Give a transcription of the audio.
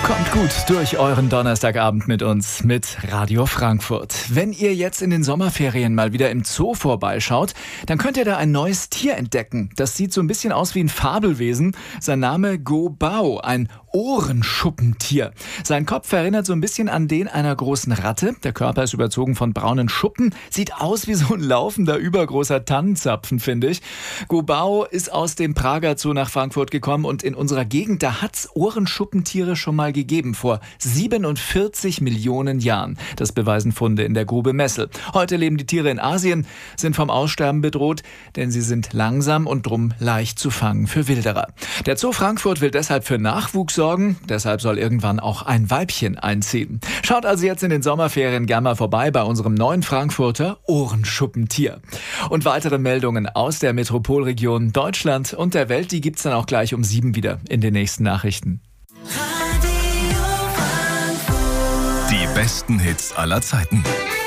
Kommt gut durch euren Donnerstagabend mit uns, mit Radio Frankfurt. Wenn ihr jetzt in den Sommerferien mal wieder im Zoo vorbeischaut, dann könnt ihr da ein neues Tier entdecken. Das sieht so ein bisschen aus wie ein Fabelwesen. Sein Name Gobao, ein Ohrenschuppentier. Sein Kopf erinnert so ein bisschen an den einer großen Ratte. Der Körper ist überzogen von braunen Schuppen. Sieht aus wie so ein laufender, übergroßer Tannenzapfen, finde ich. Gobao ist aus dem Prager Zoo nach Frankfurt gekommen und in unserer Gegend, da hat's Ohrenschuppentiere schon mal gegeben, vor 47 Millionen Jahren. Das beweisen Funde in der Grube Messel. Heute leben die Tiere in Asien, sind vom Aussterben bedroht, denn sie sind langsam und drum leicht zu fangen für Wilderer. Der Zoo Frankfurt will deshalb für Nachwuchs sorgen, deshalb soll irgendwann auch ein Weibchen einziehen. Schaut also jetzt in den Sommerferien gerne mal vorbei bei unserem neuen Frankfurter Ohrenschuppentier. Und weitere Meldungen aus der Metropolregion Deutschland und der Welt, die gibt's dann auch gleich um 7 wieder in den nächsten Nachrichten. Die besten Hits aller Zeiten.